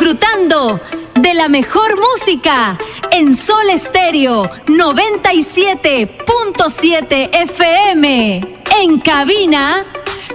disfrutando de la mejor música en Sol Estéreo 97.7 FM. En cabina,